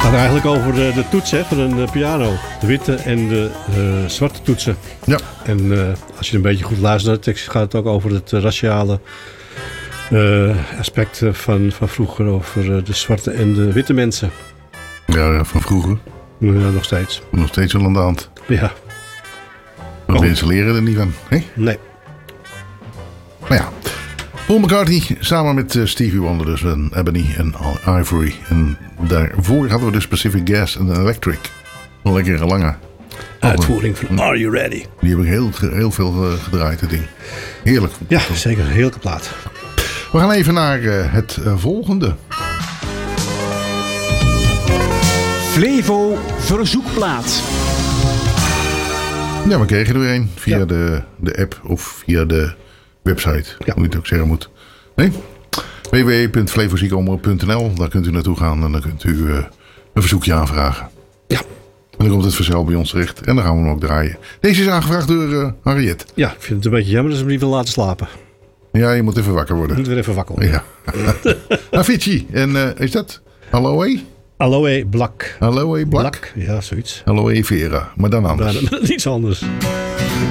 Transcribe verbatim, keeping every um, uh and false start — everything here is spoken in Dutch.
gaat eigenlijk over de, de toetsen hè, van een piano. De witte en de uh, zwarte toetsen. Ja. En uh, als je een beetje goed luistert naar de tekst, gaat het ook over het raciale uh, aspect van, van vroeger. Over uh, de zwarte en de witte mensen. Ja, van vroeger. Ja, nog steeds. Nog steeds wel aan de hand. Ja. Maar oh. Mensen leren er niet van. Hè? Nee. Nou ja. Paul McCartney samen met uh, Stevie Wonder dus en Ebony en Ivory. En daarvoor hadden we dus Pacific Gas en Electric. Een lekkere lange uitvoering van Are You Ready? Die heb ik heel, heel veel uh, gedraaid, het ding. Heerlijk. Ja, zeker. Een heerlijke plaat. We gaan even naar uh, het uh, volgende. Flevo verzoekplaat. Ja, we kregen er weer een via ja. de, de app of via de website. Ja. Hoe je het ook zeggen moet. Nee? w w w punt flevoziekomroep punt n l. Daar kunt u naartoe gaan en dan kunt u uh, een verzoekje aanvragen. Ja. En dan komt het vanzelf bij ons terecht. En dan gaan we hem ook draaien. Deze is aangevraagd door uh, Harriet. Ja, ik vind het een beetje jammer dat ze hem niet wil laten slapen. Ja, je moet even wakker worden. Je moet weer even wakker worden. Ja. Avicii. En uh, is dat Aloe? Aloe Blak. Aloe Blak? Blak, ja, zoiets. Aloe Vera. Maar dan anders. Maar, maar iets anders.